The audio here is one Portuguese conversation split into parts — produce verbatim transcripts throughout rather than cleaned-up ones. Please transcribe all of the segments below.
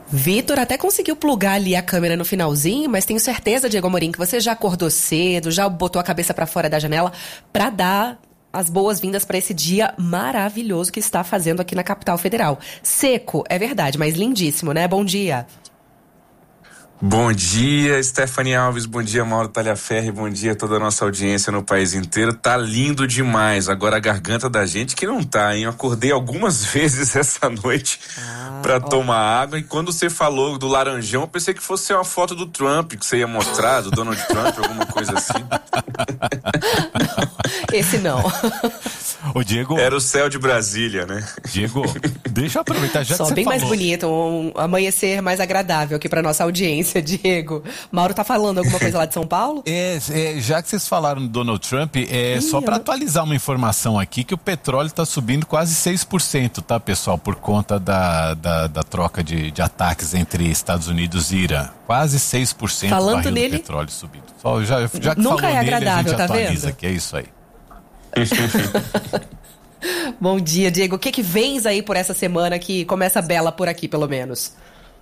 Vitor até conseguiu plugar ali a câmera no finalzinho, mas tenho certeza, Diego Amorim, que você já acordou cedo, já botou a cabeça pra fora da janela pra dar as boas-vindas para esse dia maravilhoso que está fazendo aqui na capital federal. Seco, é verdade, mas lindíssimo, né? Bom dia. Bom dia, Stephanie Alves, bom dia, Mauro Talhaferri, bom dia a toda a nossa audiência no país inteiro. Tá lindo demais, agora a garganta da gente que não tá, hein? Eu acordei algumas vezes essa noite ah, pra ó. tomar água e quando você falou do laranjão, eu pensei que fosse uma foto do Trump, que você ia mostrar, do Donald Trump, alguma coisa assim. Não, esse não. Ô, Diego. Era o céu de Brasília, né? Diego, deixa eu aproveitar já Só que você bem falou. mais bonito, um amanhecer mais agradável aqui pra nossa audiência, Diego. Mauro tá falando alguma coisa lá de São Paulo? É, é já que vocês falaram do Donald Trump, é Ih, só pra eu... atualizar uma informação aqui, que o petróleo tá subindo quase seis por cento, tá, pessoal? Por conta da, da, da troca de, de ataques entre Estados Unidos e Irã. Quase seis por cento do barril nele... do petróleo subindo. Só, já, já que Nunca falou é nele, agradável, a gente tá atualiza vendo? Que é isso aí. Bom dia, Diego. O que que vens aí por essa semana que começa bela por aqui, pelo menos?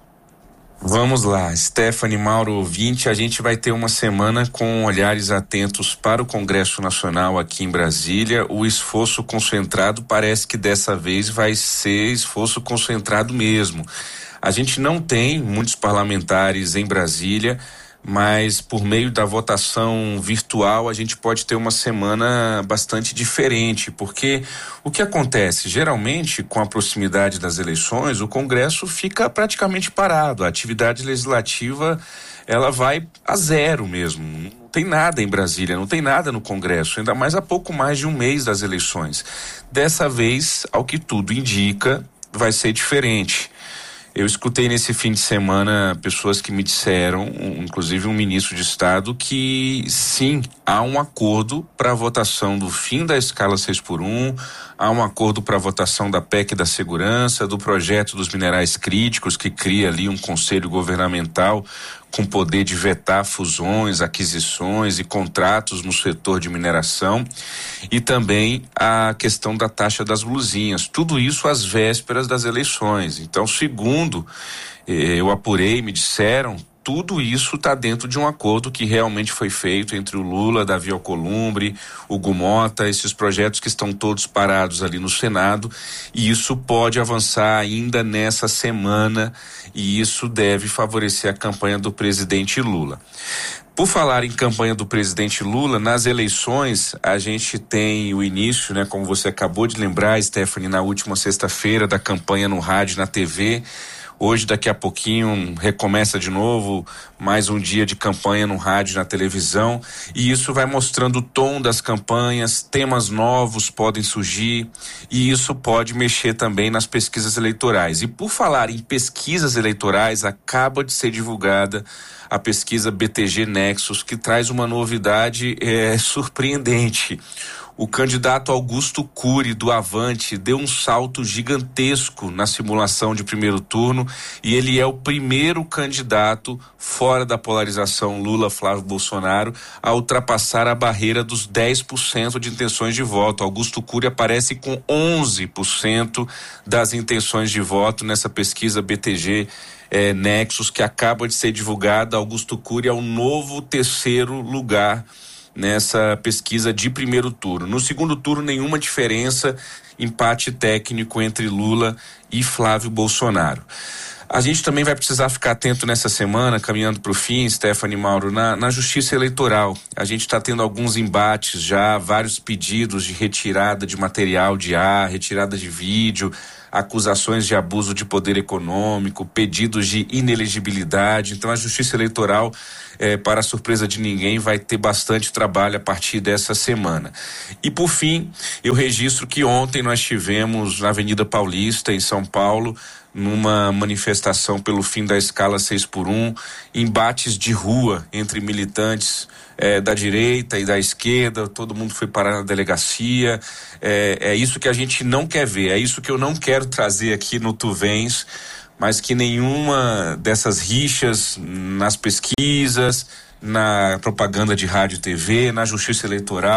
Vamos lá, Stephanie, Mauro, ouvinte, a gente vai ter uma semana com olhares atentos para o Congresso Nacional aqui em Brasília. O esforço concentrado parece que dessa vez vai ser esforço concentrado mesmo. A gente não tem muitos parlamentares em Brasília, mas por meio da votação virtual a gente pode ter uma semana bastante diferente, porque o que acontece? Geralmente, com a proximidade das eleições, o Congresso fica praticamente parado, a atividade legislativa ela vai a zero mesmo, não tem nada em Brasília, não tem nada no Congresso, ainda mais há pouco mais de um mês das eleições. Dessa vez, ao que tudo indica, vai ser diferente. Eu escutei nesse fim de semana pessoas que me disseram, inclusive um ministro de Estado, que sim, há um acordo para a votação do fim da escala seis por um, há um acordo para a votação da P E C da segurança, do projeto dos minerais críticos, que cria ali um conselho governamental com poder de vetar fusões, aquisições e contratos no setor de mineração, e também a questão da taxa das blusinhas. Tudo isso às vésperas das eleições. Então, segundo eh, eu apurei, me disseram, tudo isso está dentro de um acordo que realmente foi feito entre o Lula, Davi Alcolumbre, o Gumota, esses projetos que estão todos parados ali no Senado, e isso pode avançar ainda nessa semana, e isso deve favorecer a campanha do presidente Lula. Por falar em campanha do presidente Lula, nas eleições a gente tem o início, né, como você acabou de lembrar, Stephanie, na última sexta-feira da campanha no rádio e na T V. Hoje, daqui a pouquinho, recomeça de novo mais um dia de campanha no rádio e na televisão, e isso vai mostrando o tom das campanhas, temas novos podem surgir, e isso pode mexer também nas pesquisas eleitorais. E por falar em pesquisas eleitorais, acaba de ser divulgada a pesquisa B T G Nexus, que traz uma novidade é, surpreendente. O candidato Augusto Cury, do Avante, deu um salto gigantesco na simulação de primeiro turno e ele é o primeiro candidato fora da polarização Lula-Flávio Bolsonaro a ultrapassar a barreira dos dez por cento de intenções de voto. Augusto Cury aparece com onze por cento das intenções de voto nessa pesquisa B T G eh, Nexus, que acaba de ser divulgada. Augusto Cury é o novo terceiro lugar nessa pesquisa de primeiro turno. No segundo turno, nenhuma diferença, empate técnico entre Lula e Flávio Bolsonaro. A gente também vai precisar ficar atento nessa semana, caminhando para o fim, Stephanie, Mauro, na, na justiça eleitoral. A gente está tendo alguns embates já, vários pedidos de retirada de material de ar, retirada de vídeo, acusações de abuso de poder econômico, pedidos de inelegibilidade. Então a justiça eleitoral, eh, para a surpresa de ninguém, vai ter bastante trabalho a partir dessa semana. E por fim, eu registro que ontem nós tivemos na Avenida Paulista, em São Paulo, numa manifestação pelo fim da escala seis por um, embates de rua entre militantes eh, da direita e da esquerda, todo mundo foi parar na delegacia. É, é isso que a gente não quer ver, é isso que eu não quero trazer aqui no Tu Vens, mas que nenhuma dessas rixas nas pesquisas, na propaganda de rádio e T V, na justiça eleitoral,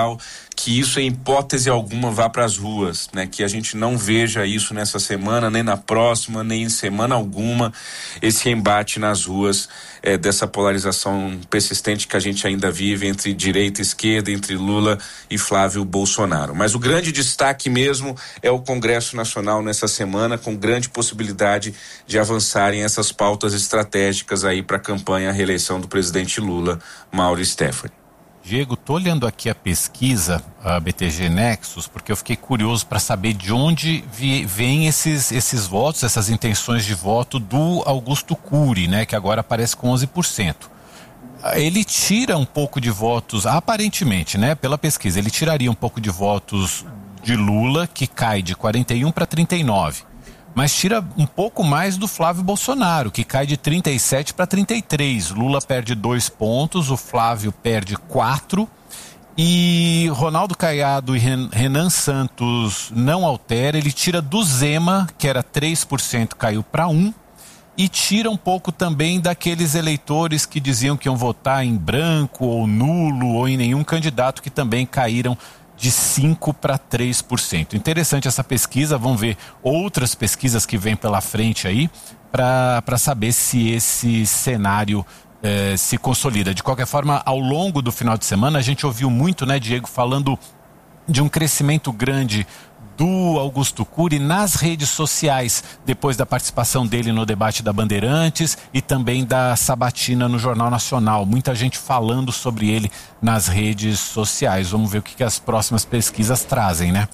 que isso em hipótese alguma vá para as ruas, né? Que a gente não veja isso nessa semana, nem na próxima, nem em semana alguma, esse embate nas ruas é, dessa polarização persistente que a gente ainda vive entre direita e esquerda, entre Lula e Flávio Bolsonaro. Mas o grande destaque mesmo é o Congresso Nacional nessa semana, com grande possibilidade de avançarem essas pautas estratégicas aí para a campanha à reeleição do presidente Lula. Mauro e Stephanie. Diego, tô olhando aqui a pesquisa, a B T G Nexus, porque eu fiquei curioso para saber de onde vi, vêm esses, esses votos, essas intenções de voto do Augusto Cury, né, que agora aparece com onze por cento. Ele tira um pouco de votos, aparentemente, né, pela pesquisa, ele tiraria um pouco de votos de Lula, que cai de quarenta e um para trinta e nove. Mas tira um pouco mais do Flávio Bolsonaro, que cai de trinta e sete para trinta e três. Lula perde dois pontos, o Flávio perde quatro. E Ronaldo Caiado e Renan Santos não altera. Ele tira do Zema, que era três por cento, caiu para um. E tira um pouco também daqueles eleitores que diziam que iam votar em branco ou nulo ou em nenhum candidato, que também caíram de cinco para três por cento. Interessante essa pesquisa, vamos ver outras pesquisas que vêm pela frente aí para saber se esse cenário eh, se consolida. De qualquer forma, ao longo do final de semana, a gente ouviu muito, né, Diego, falando de um crescimento grande do Augusto Cury nas redes sociais, depois da participação dele no debate da Bandeirantes e também da sabatina no Jornal Nacional. Muita gente falando sobre ele nas redes sociais. Vamos ver o que, que as próximas pesquisas trazem, né?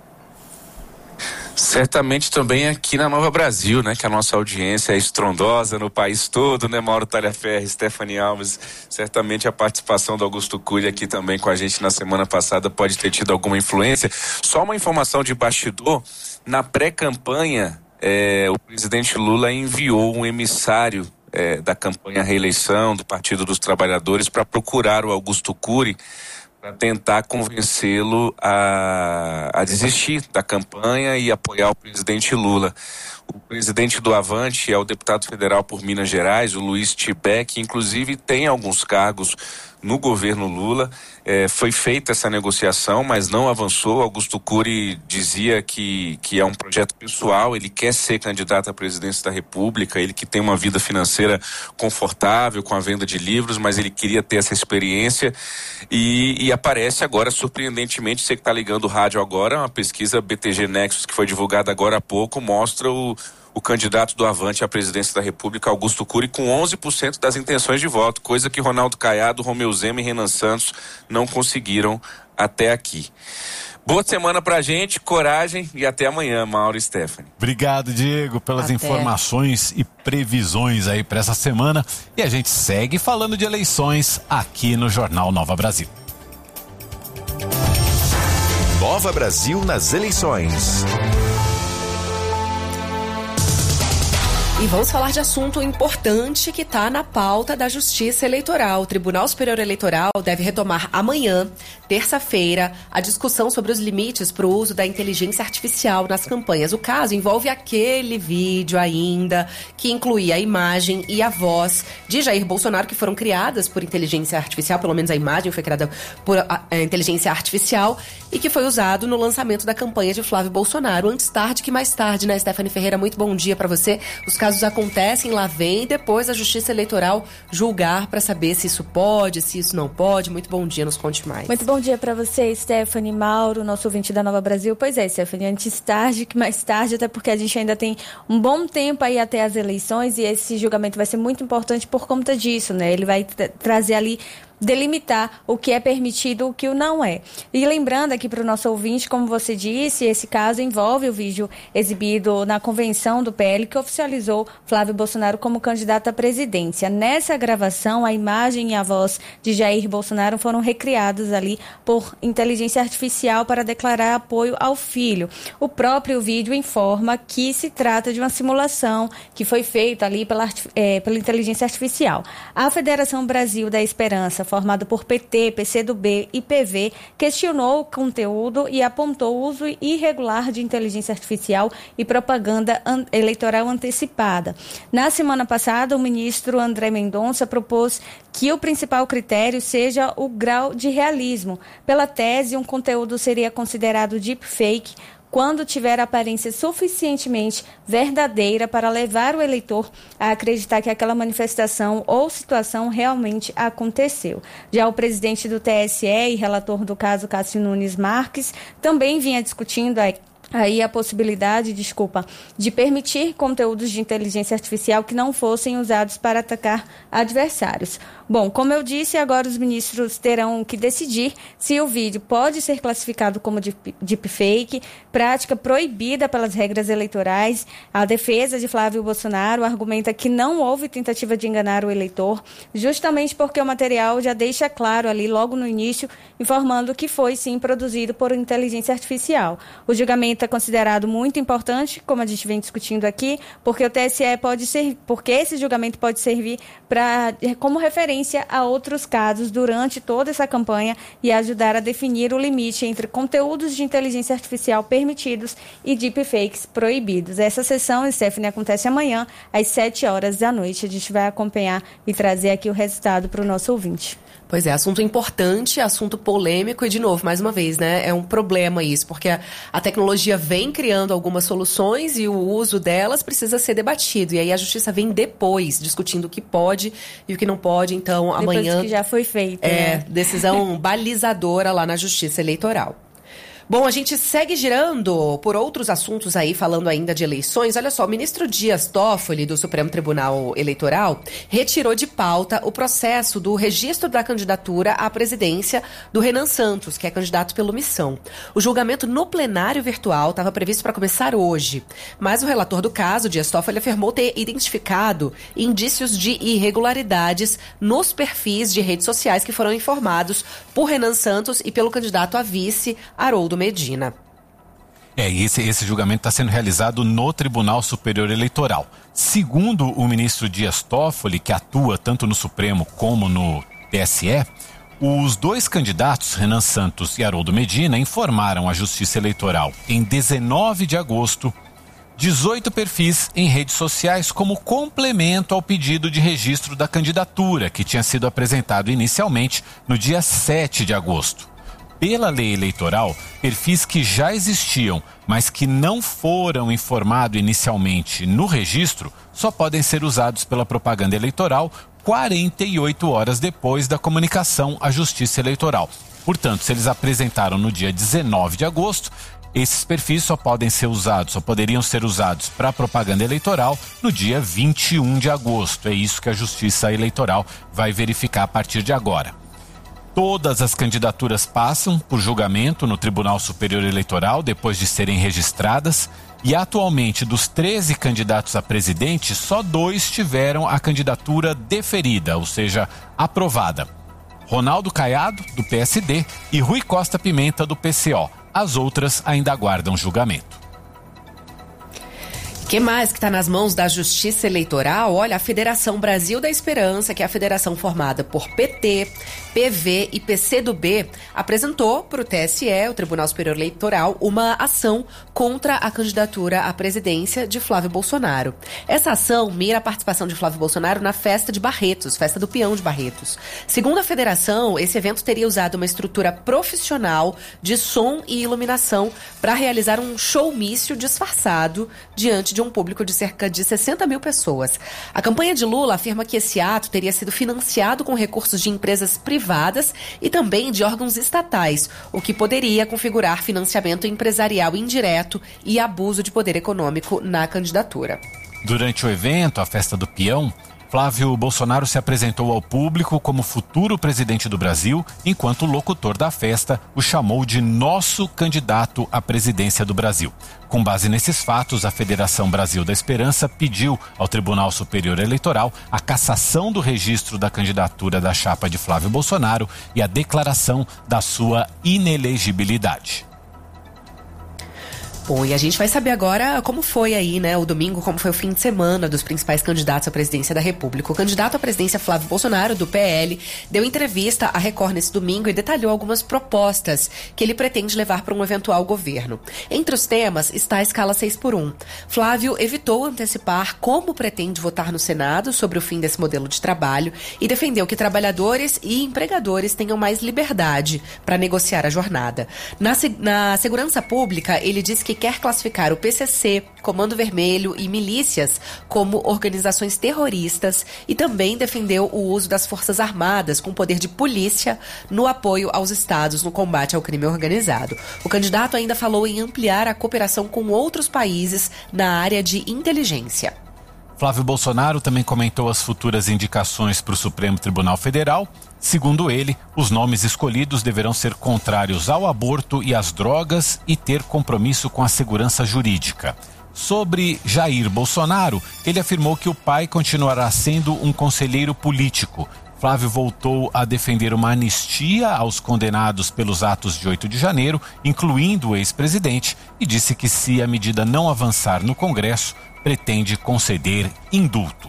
Certamente também aqui na Nova Brasil, né? Que a nossa audiência é estrondosa no país todo, né? Mauro Talhaferri, Stephanie Alves, certamente a participação do Augusto Cury aqui também com a gente na semana passada pode ter tido alguma influência. Só uma informação de bastidor, na pré-campanha, eh, o presidente Lula enviou um emissário eh, da campanha à reeleição do Partido dos Trabalhadores para procurar o Augusto Cury, para tentar convencê-lo a, a desistir da campanha e apoiar o presidente Lula. O presidente do Avante é o deputado federal por Minas Gerais, o Luiz Tibé, que inclusive tem alguns cargos no governo Lula. É, foi feita essa negociação, mas não avançou. Augusto Cury dizia que, que é um projeto pessoal, ele quer ser candidato à presidência da República, ele que tem uma vida financeira confortável com a venda de livros, mas ele queria ter essa experiência e, e aparece agora, surpreendentemente, você que está ligando o rádio agora, uma pesquisa B T G Nexus que foi divulgada agora há pouco, mostra o o candidato do Avante à presidência da República, Augusto Cury, com onze por cento das intenções de voto, coisa que Ronaldo Caiado, Romeu Zema e Renan Santos não conseguiram até aqui. Boa semana pra gente, coragem e até amanhã, Mauro e Stephanie. Obrigado, Diego, pelas até. informações e previsões aí para essa semana. E a gente segue falando de eleições aqui no Jornal Nova Brasil. Nova Brasil nas eleições. E vamos falar de assunto importante que está na pauta da Justiça Eleitoral. O Tribunal Superior Eleitoral deve retomar amanhã, terça-feira, a discussão sobre os limites para o uso da inteligência artificial nas campanhas. O caso envolve aquele vídeo ainda que incluía a imagem e a voz de Jair Bolsonaro, que foram criadas por inteligência artificial, pelo menos a imagem foi criada por a, a inteligência artificial, e que foi usado no lançamento da campanha de Flávio Bolsonaro. Antes tarde que mais tarde, né, Stephanie Ferreira? Muito bom dia para você. Os casos acontecem, lá vem, depois a Justiça Eleitoral julgar para saber se isso pode, se isso não pode. Muito bom dia, nos conte mais. Muito bom dia para você, Stephanie, Mauro, nosso ouvinte da Nova Brasil. Pois é, Stephanie, antes tarde que mais tarde, até porque a gente ainda tem um bom tempo aí até as eleições e esse julgamento vai ser muito importante por conta disso, né? Ele vai tra- trazer ali delimitar o que é permitido e o que não é. E lembrando aqui para o nosso ouvinte, como você disse, esse caso envolve o vídeo exibido na convenção do P L que oficializou Flávio Bolsonaro como candidato à presidência. Nessa gravação, a imagem e a voz de Jair Bolsonaro foram recriadas ali por inteligência artificial para declarar apoio ao filho. O próprio vídeo informa que se trata de uma simulação que foi feita ali pela, é, pela inteligência artificial. A Federação Brasil da Esperança formada por P T, P C do B e P V, questionou o conteúdo e apontou o uso irregular de inteligência artificial e propaganda an- eleitoral antecipada. Na semana passada, o ministro André Mendonça propôs que o principal critério seja o grau de realismo. Pela tese, um conteúdo seria considerado deepfake quando tiver aparência suficientemente verdadeira para levar o eleitor a acreditar que aquela manifestação ou situação realmente aconteceu. Já o presidente do T S E e relator do caso, Cássio Nunes Marques, também vinha discutindo a aí a possibilidade, desculpa, de permitir conteúdos de inteligência artificial que não fossem usados para atacar adversários. Bom, como eu disse, agora os ministros terão que decidir se o vídeo pode ser classificado como deepfake, prática proibida pelas regras eleitorais. A defesa de Flávio Bolsonaro argumenta que não houve tentativa de enganar o eleitor, justamente porque o material já deixa claro ali logo no início, informando que foi sim produzido por inteligência artificial. O julgamento é considerado muito importante, como a gente vem discutindo aqui, porque o T S E pode ser, porque esse julgamento pode servir para como referência a outros casos durante toda essa campanha e ajudar a definir o limite entre conteúdos de inteligência artificial permitidos e deepfakes proibidos. Essa sessão, Stephanie, acontece amanhã às sete horas da noite. A gente vai acompanhar e trazer aqui o resultado para o nosso ouvinte. Pois é, assunto importante, assunto polêmico e, de novo, mais uma vez, né, é um problema isso, porque a, a tecnologia vem criando algumas soluções e o uso delas precisa ser debatido. E aí a justiça vem depois, discutindo o que pode e o que não pode. Então, depois amanhã... que já foi feito. É, né? decisão balizadora lá na Justiça Eleitoral. Bom, a gente segue girando por outros assuntos aí, falando ainda de eleições. Olha só, o ministro Dias Toffoli, do Supremo Tribunal Eleitoral, retirou de pauta o processo do registro da candidatura à presidência do Renan Santos, que é candidato pelo Missão. O julgamento no plenário virtual estava previsto para começar hoje, mas o relator do caso, Dias Toffoli, afirmou ter identificado indícios de irregularidades nos perfis de redes sociais que foram informados por Renan Santos e pelo candidato a vice, Haroldo Medina. É, e esse, esse julgamento está sendo realizado no Tribunal Superior Eleitoral. Segundo o ministro Dias Toffoli, que atua tanto no Supremo como no T S E, os dois candidatos, Renan Santos e Haroldo Medina, informaram à Justiça Eleitoral em dezenove de agosto dezoito perfis em redes sociais como complemento ao pedido de registro da candidatura, que tinha sido apresentado inicialmente no dia sete de agosto. Pela lei eleitoral, perfis que já existiam, mas que não foram informados inicialmente no registro, só podem ser usados pela propaganda eleitoral quarenta e oito horas depois da comunicação à Justiça Eleitoral. Portanto, se eles apresentaram no dia dezenove de agosto, esses perfis só podem ser usados, só poderiam ser usados para propaganda eleitoral no dia vinte e um de agosto. É isso que a Justiça Eleitoral vai verificar a partir de agora. Todas as candidaturas passam por julgamento no Tribunal Superior Eleitoral depois de serem registradas e atualmente dos treze candidatos a presidente, só dois tiveram a candidatura deferida, ou seja, aprovada. Ronaldo Caiado, do P S D, e Rui Costa Pimenta, do P C O. As outras ainda aguardam julgamento. O que mais que está nas mãos da Justiça Eleitoral? Olha, a Federação Brasil da Esperança, que é a federação formada por P T, P V e P C do B, apresentou para o T S E, o Tribunal Superior Eleitoral, uma ação contra a candidatura à presidência de Flávio Bolsonaro. Essa ação mira a participação de Flávio Bolsonaro na festa de Barretos, festa do Peão de Barretos. Segundo a federação, esse evento teria usado uma estrutura profissional de som e iluminação para realizar um showmício disfarçado diante de um público de cerca de sessenta mil pessoas. A campanha de Lula afirma que esse ato teria sido financiado com recursos de empresas privadas e também de órgãos estatais, o que poderia configurar financiamento empresarial indireto e abuso de poder econômico na candidatura. Durante o evento, a Festa do Peão, Flávio Bolsonaro se apresentou ao público como futuro presidente do Brasil, enquanto o locutor da festa o chamou de nosso candidato à presidência do Brasil. Com base nesses fatos, a Federação Brasil da Esperança pediu ao Tribunal Superior Eleitoral a cassação do registro da candidatura da chapa de Flávio Bolsonaro e a declaração da sua inelegibilidade. Bom, e a gente vai saber agora como foi aí, né, o domingo, como foi o fim de semana dos principais candidatos à presidência da República. O candidato à presidência, Flávio Bolsonaro, do P L, deu entrevista à Record nesse domingo e detalhou algumas propostas que ele pretende levar para um eventual governo. Entre os temas está a escala seis por um. Flávio evitou antecipar como pretende votar no Senado sobre o fim desse modelo de trabalho e defendeu que trabalhadores e empregadores tenham mais liberdade para negociar a jornada. Na, na segurança pública, ele disse que quer classificar o P C C, Comando Vermelho e milícias como organizações terroristas e também defendeu o uso das Forças Armadas com poder de polícia no apoio aos estados no combate ao crime organizado. O candidato ainda falou em ampliar a cooperação com outros países na área de inteligência. Flávio Bolsonaro também comentou as futuras indicações para o Supremo Tribunal Federal. Segundo ele, os nomes escolhidos deverão ser contrários ao aborto e às drogas e ter compromisso com a segurança jurídica. Sobre Jair Bolsonaro, ele afirmou que o pai continuará sendo um conselheiro político. Flávio voltou a defender uma anistia aos condenados pelos atos de oito de janeiro, incluindo o ex-presidente, e disse que se a medida não avançar no Congresso, pretende conceder indulto.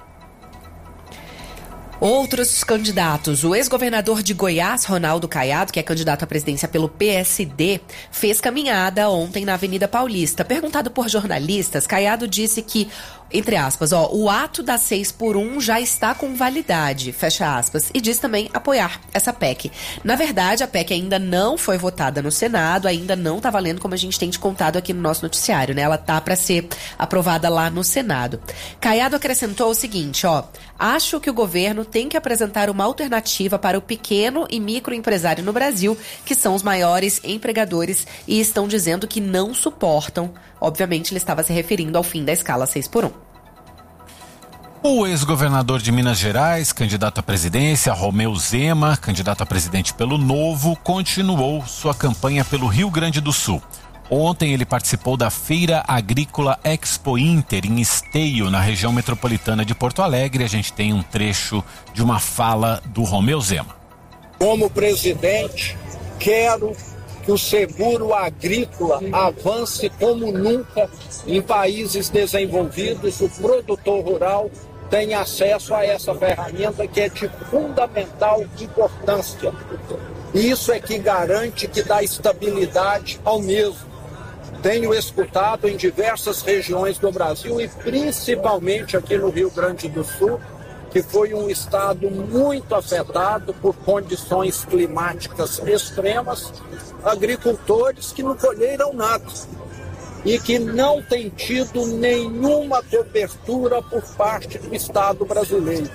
Outros candidatos. O ex-governador de Goiás, Ronaldo Caiado, que é candidato à presidência pelo P S D, fez caminhada ontem na Avenida Paulista. Perguntado por jornalistas, Caiado disse que, entre aspas, ó, o ato da seis por um já está com validade, fecha aspas, e diz também apoiar essa P E C. Na verdade, a P E C ainda não foi votada no Senado, ainda não está valendo, como a gente tem te contado aqui no nosso noticiário, né? Ela tá para ser aprovada lá no Senado. Caiado acrescentou o seguinte, ó, acho que o governo tem que apresentar uma alternativa para o pequeno e microempresário no Brasil, que são os maiores empregadores e estão dizendo que não suportam. Obviamente, ele estava se referindo ao fim da escala seis por um. O ex-governador de Minas Gerais, candidato à presidência, Romeu Zema, candidato a presidente pelo Novo, continuou sua campanha pelo Rio Grande do Sul. Ontem ele participou da Feira Agrícola Expo Inter, em Esteio, na região metropolitana de Porto Alegre. A gente tem um trecho de uma fala do Romeu Zema. Como presidente, quero que o seguro agrícola avance como nunca em países desenvolvidos. O produtor rural tem acesso a essa ferramenta que é de fundamental importância. Isso é que garante, que dá estabilidade ao mesmo. Tenho escutado em diversas regiões do Brasil e principalmente aqui no Rio Grande do Sul, que foi um estado muito afetado por condições climáticas extremas, agricultores que não colheram nada e que não têm tido nenhuma cobertura por parte do Estado brasileiro.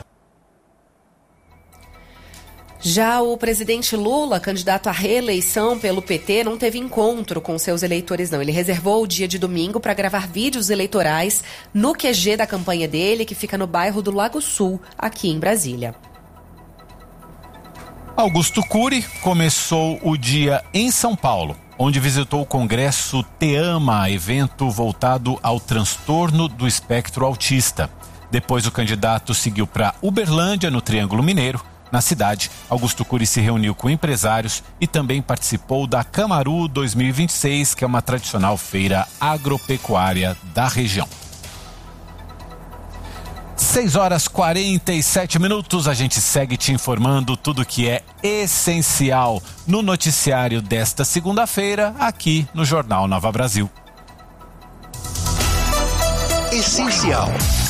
Já o presidente Lula, candidato à reeleição pelo P T, não teve encontro com seus eleitores, não. Ele reservou o dia de domingo para gravar vídeos eleitorais no Q G da campanha dele, que fica no bairro do Lago Sul, aqui em Brasília. Augusto Cury começou o dia em São Paulo, onde visitou o Congresso TEAMA, evento voltado ao transtorno do espectro autista. Depois o candidato seguiu para Uberlândia, no Triângulo Mineiro. Na cidade, Augusto Cury se reuniu com empresários e também participou da Camaru dois mil e vinte e seis, que é uma tradicional feira agropecuária da região. seis horas e quarenta e sete minutos, a gente segue te informando tudo que é essencial no noticiário desta segunda-feira, aqui no Jornal Nova Brasil. Essencial.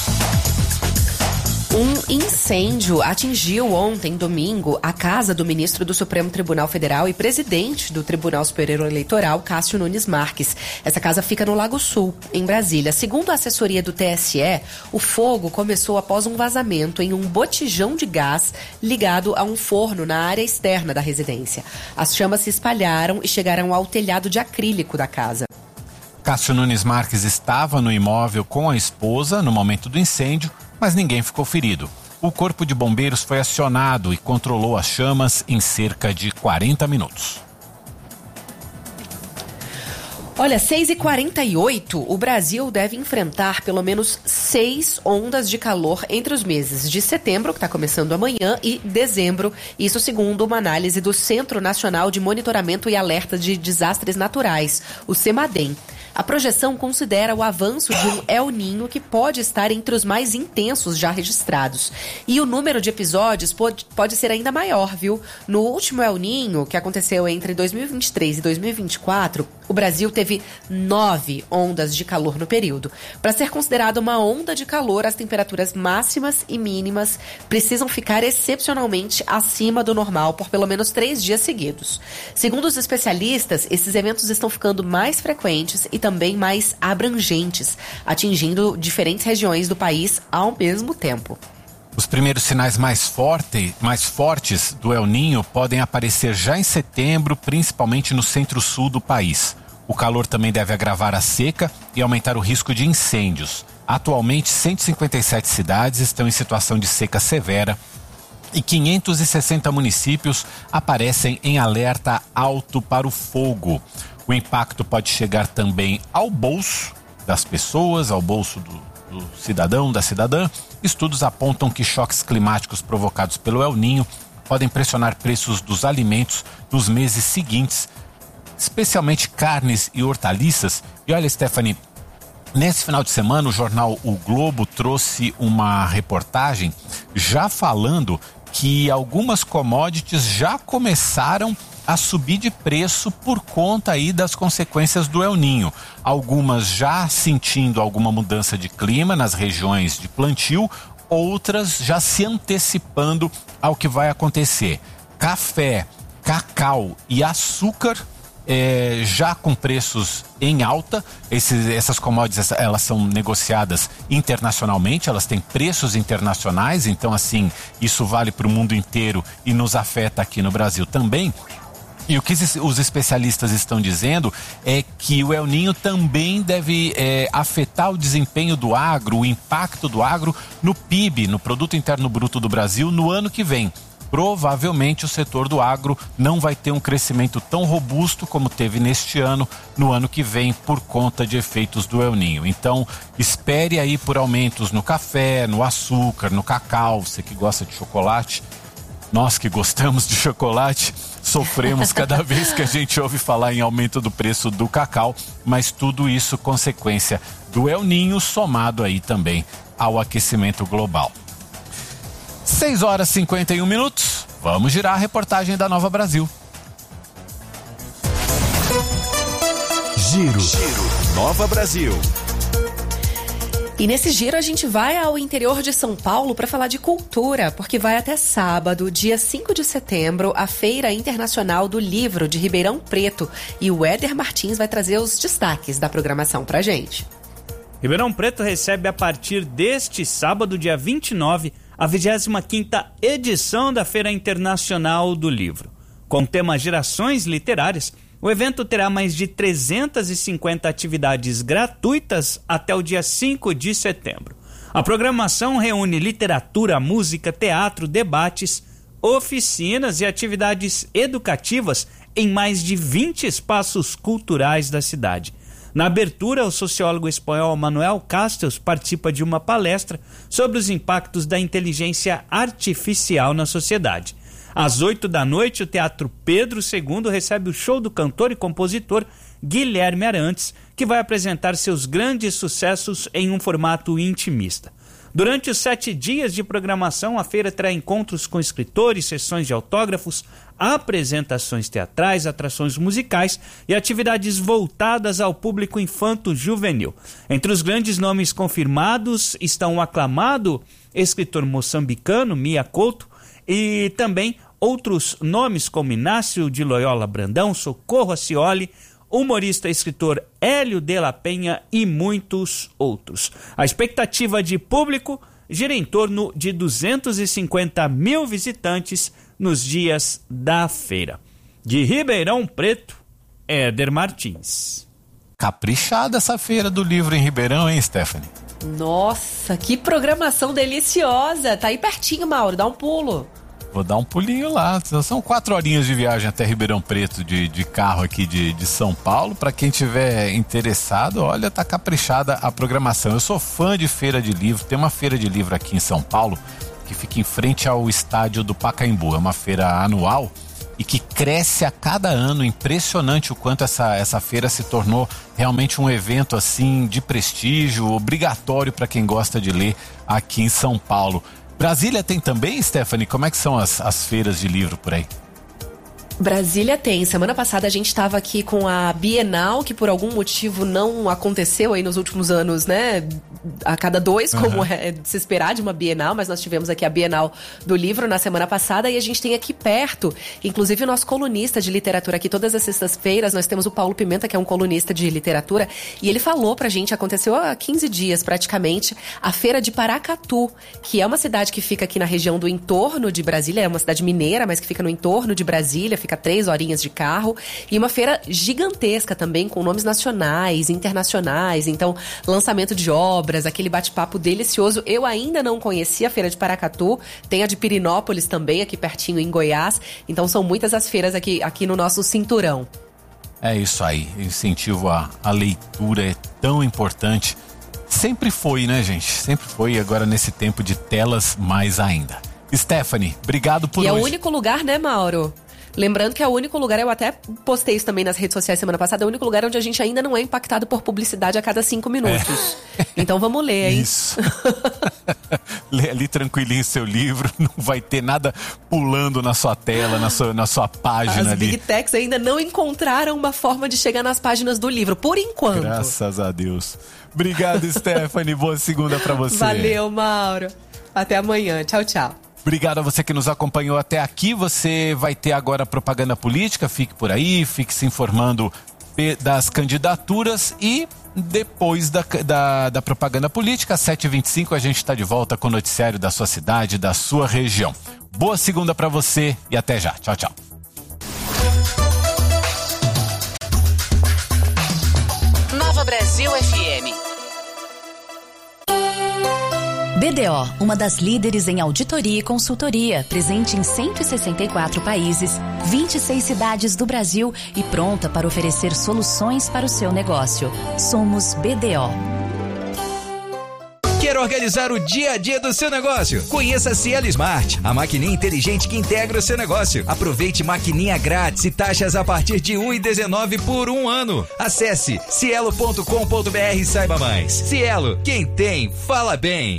Um incêndio atingiu ontem, domingo, a casa do ministro do Supremo Tribunal Federal e presidente do Tribunal Superior Eleitoral, Cássio Nunes Marques. Essa casa fica no Lago Sul, em Brasília. Segundo a assessoria do T S E, o fogo começou após um vazamento em um botijão de gás ligado a um forno na área externa da residência. As chamas se espalharam e chegaram ao telhado de acrílico da casa. Cássio Nunes Marques estava no imóvel com a esposa no momento do incêndio, mas ninguém ficou ferido. O corpo de bombeiros foi acionado e controlou as chamas em cerca de quarenta minutos. Olha, seis e quarenta e oito, o Brasil deve enfrentar pelo menos seis ondas de calor entre os meses de setembro, que está começando amanhã, e dezembro, isso segundo uma análise do Centro Nacional de Monitoramento e Alerta de Desastres Naturais, o CEMADEM. A projeção considera o avanço de um El Niño que pode estar entre os mais intensos já registrados. E o número de episódios pode, pode ser ainda maior, viu? No último El Niño, que aconteceu entre dois mil e vinte e três e dois mil e vinte e quatro, o Brasil teve nove ondas de calor no período. Para ser considerada uma onda de calor, as temperaturas máximas e mínimas precisam ficar excepcionalmente acima do normal por pelo menos três dias seguidos. Segundo os especialistas, esses eventos estão ficando mais frequentes e também mais abrangentes, atingindo diferentes regiões do país ao mesmo tempo. Os primeiros sinais mais, forte, mais fortes do El Niño podem aparecer já em setembro, principalmente no centro-sul do país. O calor também deve agravar a seca e aumentar o risco de incêndios. Atualmente, cento e cinquenta e sete cidades estão em situação de seca severa e quinhentos e sessenta municípios aparecem em alerta alto para o fogo. O impacto pode chegar também ao bolso das pessoas, ao bolso do, do cidadão, da cidadã. Estudos apontam que choques climáticos provocados pelo El Niño podem pressionar preços dos alimentos nos meses seguintes, especialmente carnes e hortaliças. E olha, Stephanie, nesse final de semana o jornal O Globo trouxe uma reportagem já falando que algumas commodities já começaram a subir de preço por conta aí das consequências do El Niño. Algumas já sentindo alguma mudança de clima nas regiões de plantio, outras já se antecipando ao que vai acontecer. Café, cacau e açúcar é, já com preços em alta. Esses, essas commodities, elas são negociadas internacionalmente, elas têm preços internacionais, então assim, isso vale para o mundo inteiro e nos afeta aqui no Brasil também. E o que os especialistas estão dizendo é que o El Niño também deve é, afetar o desempenho do agro, o impacto do agro no P I B, no Produto Interno Bruto do Brasil, no ano que vem. Provavelmente o setor do agro não vai ter um crescimento tão robusto como teve neste ano, no ano que vem, por conta de efeitos do El Niño. Então, espere aí por aumentos no café, no açúcar, no cacau, você que gosta de chocolate. Nós que gostamos de chocolate sofremos cada vez que a gente ouve falar em aumento do preço do cacau, mas tudo isso consequência do El Niño, somado aí também ao aquecimento global. seis horas e cinquenta e um minutos, vamos girar a reportagem da Nova Brasil. Giro, Giro. Nova Brasil. E nesse giro a gente vai ao interior de São Paulo para falar de cultura, porque vai até sábado, dia cinco de setembro, a Feira Internacional do Livro de Ribeirão Preto. E o Éder Martins vai trazer os destaques da programação pra gente. Ribeirão Preto recebe a partir deste sábado, dia vinte e nove, a vigésima quinta edição da Feira Internacional do Livro. Com o tema Gerações Literárias, o evento terá mais de trezentas e cinquenta atividades gratuitas até o dia cinco de setembro. A programação reúne literatura, música, teatro, debates, oficinas e atividades educativas em mais de vinte espaços culturais da cidade. Na abertura, o sociólogo espanhol Manuel Castells participa de uma palestra sobre os impactos da inteligência artificial na sociedade. Às oito da noite, o Teatro Pedro segundo recebe o show do cantor e compositor Guilherme Arantes, que vai apresentar seus grandes sucessos em um formato intimista. Durante os sete dias de programação, a feira terá encontros com escritores, sessões de autógrafos, apresentações teatrais, atrações musicais e atividades voltadas ao público infanto-juvenil. Entre os grandes nomes confirmados estão o aclamado escritor moçambicano Mia Couto e também outros nomes como Inácio de Loyola Brandão, Socorro Acioli, humorista e escritor Hélio de la Penha e muitos outros. A expectativa de público gira em torno de duzentos e cinquenta mil visitantes nos dias da feira. De Ribeirão Preto, Éder Martins. Caprichada essa feira do livro em Ribeirão, hein, Stephanie? Nossa, que programação deliciosa! Tá aí pertinho, Mauro, dá um pulo. Vou dar um pulinho lá. São quatro horinhas de viagem até Ribeirão Preto de, de carro aqui de, de São Paulo. Para quem tiver interessado, olha, tá caprichada a programação. Eu sou fã de feira de livro. Tem uma feira de livro aqui em São Paulo que fica em frente ao estádio do Pacaembu. É uma feira anual e que cresce a cada ano. Impressionante o quanto essa, essa feira se tornou realmente um evento assim de prestígio, obrigatório para quem gosta de ler aqui em São Paulo. Brasília tem também, Stephanie? Como é que são as, as feiras de livro por aí? Brasília tem. Semana passada a gente estava aqui com a Bienal, que por algum motivo não aconteceu aí nos últimos anos, né? A cada dois, como uhum. é de se esperar de uma Bienal, mas nós tivemos aqui a Bienal do Livro na semana passada e a gente tem aqui perto, inclusive o nosso colunista de literatura aqui, todas as sextas-feiras, nós temos o Paulo Pimenta, que é um colunista de literatura, e ele falou pra gente, aconteceu há quinze dias praticamente, a Feira de Paracatu, que é uma cidade que fica aqui na região do entorno de Brasília, é uma cidade mineira, mas que fica no entorno de Brasília, fica três horinhas de carro, e uma feira gigantesca também, com nomes nacionais, internacionais, então lançamento de obras, aquele bate-papo delicioso. Eu ainda não conhecia a Feira de Paracatu, tem a de Pirinópolis também, aqui pertinho em Goiás, então são muitas as feiras aqui, aqui no nosso cinturão. É isso aí, incentivo à, à leitura é tão importante, sempre foi, né, gente? Sempre foi, e agora nesse tempo de telas mais ainda. Stephanie, obrigado por e hoje. E é o único lugar, né, Mauro? Lembrando que é o único lugar, eu até postei isso também nas redes sociais semana passada, é o único lugar onde a gente ainda não é impactado por publicidade a cada cinco minutos. É. Então vamos ler, hein? Isso. Lê ali tranquilinho seu livro, não vai ter nada pulando na sua tela, na sua, na sua página As ali. Big Techs ainda não encontraram uma forma de chegar nas páginas do livro, por enquanto. Graças a Deus. Obrigado, Stephanie. Boa segunda pra você. Valeu, Mauro. Até amanhã. Tchau, tchau. Obrigado a você que nos acompanhou até aqui. Você vai ter agora propaganda política. Fique por aí, fique se informando das candidaturas e depois da, da, da propaganda política, às sete e vinte e cinco, a gente está de volta com o noticiário da sua cidade, da sua região. Boa segunda para você e até já. Tchau, tchau. Nova Brasil F M. B D O, uma das líderes em auditoria e consultoria, presente em cento e sessenta e quatro países, vinte e seis cidades do Brasil e pronta para oferecer soluções para o seu negócio. Somos B D O. Quer organizar o dia a dia do seu negócio? Conheça a Cielo Smart, a maquininha inteligente que integra o seu negócio. Aproveite maquininha grátis e taxas a partir de um real e dezenove centavos por um ano. Acesse cielo ponto com ponto br e saiba mais. Cielo, quem tem, fala bem.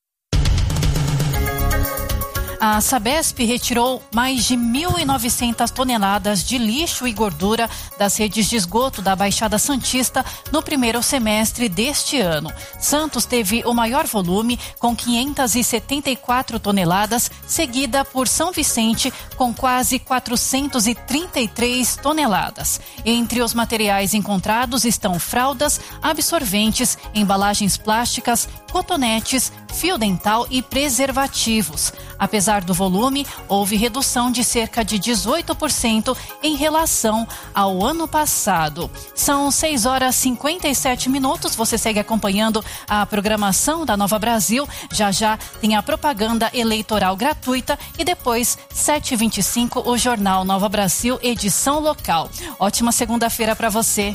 A Sabesp retirou mais de mil e novecentas toneladas de lixo e gordura das redes de esgoto da Baixada Santista no primeiro semestre deste ano. Santos teve o maior volume, com quinhentas e setenta e quatro toneladas, seguida por São Vicente, com quase quatrocentas e trinta e três toneladas. Entre os materiais encontrados estão fraldas, absorventes, embalagens plásticas, cotonetes, fio dental e preservativos. Apesar do volume, houve redução de cerca de dezoito por cento em relação ao ano passado. São seis horas e cinquenta e sete minutos. Você segue acompanhando a programação da Nova Brasil. Já já tem a propaganda eleitoral gratuita e depois, sete e vinte e cinco, o Jornal Nova Brasil, edição local. Ótima segunda-feira para você.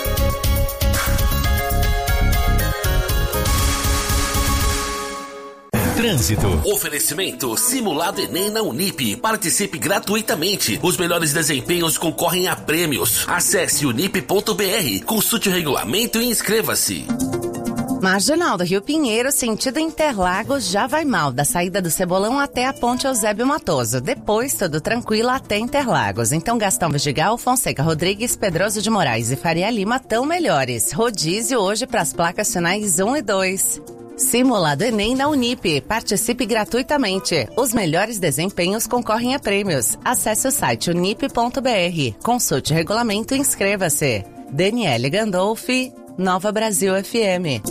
Trânsito. Oferecimento Simulado Enem na Unip. Participe gratuitamente. Os melhores desempenhos concorrem a prêmios. Acesse unip ponto br, consulte o regulamento e inscreva-se. Marginal do Rio Pinheiro, sentido Interlagos, já vai mal, da saída do Cebolão até a Ponte Eusébio Matoso. Depois, tudo tranquilo até Interlagos. Então, Gastão Vidigal, Fonseca Rodrigues, Pedroso de Moraes e Faria Lima tão melhores. Rodízio hoje para as placas finais um e dois. Simulado Enem na Unip. Participe gratuitamente. Os melhores desempenhos concorrem a prêmios. Acesse o site unip ponto br. Consulte o regulamento e inscreva-se. Daniele Gandolfi, Nova Brasil F M.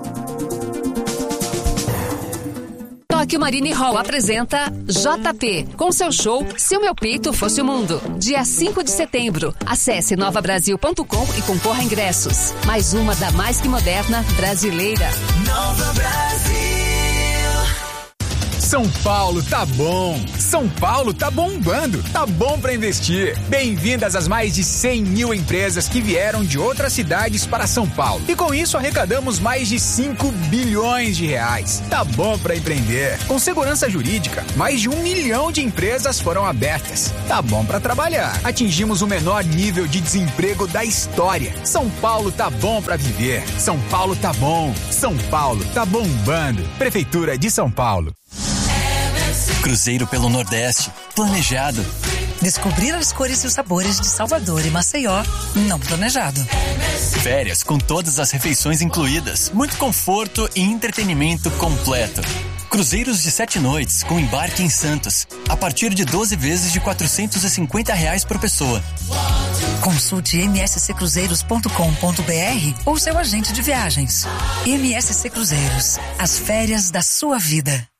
Tóquio Marine Hall apresenta J P, com seu show Se o Meu Peito Fosse o Mundo. Dia cinco de setembro. Acesse nova brasil ponto com e concorra a ingressos. Mais uma da mais que moderna brasileira. Nova Brasil. São Paulo tá bom. São Paulo tá bombando. Tá bom pra investir. Bem-vindas às mais de cem mil empresas que vieram de outras cidades para São Paulo. E com isso arrecadamos mais de cinco bilhões de reais. Tá bom pra empreender. Com segurança jurídica, mais de um milhão de empresas foram abertas. Tá bom pra trabalhar. Atingimos o menor nível de desemprego da história. São Paulo tá bom pra viver. São Paulo tá bom. São Paulo tá bombando. Prefeitura de São Paulo. Cruzeiro pelo Nordeste, planejado. Descobrir as cores e os sabores de Salvador e Maceió, não planejado. Férias com todas as refeições incluídas, muito conforto e entretenimento completo. Cruzeiros de sete noites com embarque em Santos, a partir de doze vezes de quatrocentos e cinquenta reais por pessoa. Consulte m s c cruzeiros ponto com ponto b r ou seu agente de viagens. M S C Cruzeiros, as férias da sua vida.